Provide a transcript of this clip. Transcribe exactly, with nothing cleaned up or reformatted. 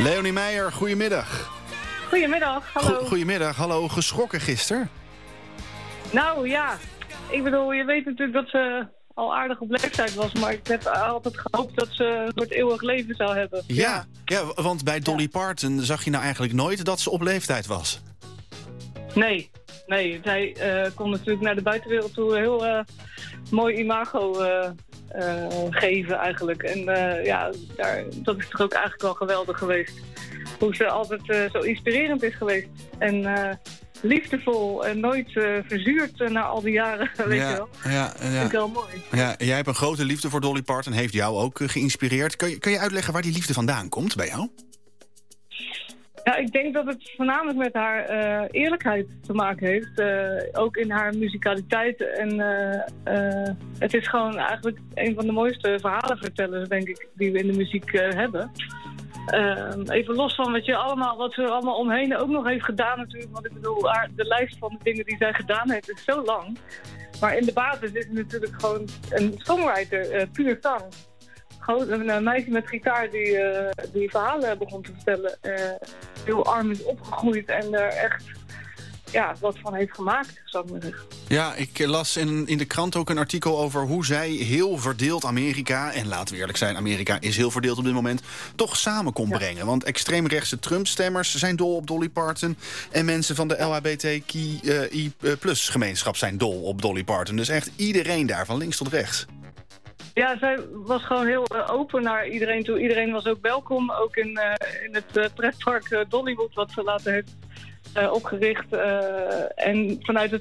Leonie Meijer, goedemiddag. Goedemiddag, hallo. Go- goedemiddag, hallo. Geschrokken gisteren? Nou ja, ik bedoel, je weet natuurlijk dat ze al aardig op leeftijd was, maar ik heb altijd gehoopt dat ze een soort eeuwig leven zou hebben. Ja, ja want bij Dolly Parton zag je nou eigenlijk nooit dat ze op leeftijd was. Nee, nee. Zij uh, kon natuurlijk naar de buitenwereld toe een heel uh, mooi imago uh, uh, geven eigenlijk. En uh, ja, daar, dat is toch ook eigenlijk wel geweldig geweest. Hoe ze altijd uh, zo inspirerend is geweest. En uh, liefdevol en nooit uh, verzuurd uh, na al die jaren, weet ja, je wel. Ja, ja. Dat vind ik wel mooi. Ja, jij hebt een grote liefde voor Dolly Parton, heeft jou ook uh, geïnspireerd. Kun je, kun je uitleggen waar die liefde vandaan komt bij jou? Ja, ik denk dat het voornamelijk met haar uh, eerlijkheid te maken heeft. Uh, ook in haar muzikaliteit. En uh, uh, het is gewoon eigenlijk een van de mooiste verhalenvertellers, denk ik, die we in de muziek uh, hebben. Uh, even los van wat, je allemaal, wat ze allemaal omheen ook nog heeft gedaan natuurlijk. Want ik bedoel, haar, de lijst van de dingen die zij gedaan heeft is zo lang. Maar in de basis is ze natuurlijk gewoon een songwriter, uh, puur zang. Gewoon een uh, meisje met gitaar die, uh, die verhalen begon te vertellen. Uh, heel arm is opgegroeid en er echt ja, wat van heeft gemaakt, zou ik maar zeggen. Ja, ik las in, in de krant ook een artikel over hoe zij heel verdeeld Amerika, en laten we eerlijk zijn, Amerika is heel verdeeld op dit moment, toch samen kon ja. brengen. Want extreemrechtse Trump-stemmers zijn dol op Dolly Parton en mensen van de L H B T Q I plus gemeenschap zijn dol op Dolly Parton. Dus echt iedereen daar, van links tot rechts. Ja, zij was gewoon heel uh, open naar iedereen toe. Iedereen was ook welkom, ook in, uh, in het uh, pretpark uh, Dollywood, wat ze later heeft uh, opgericht. Uh, en vanuit het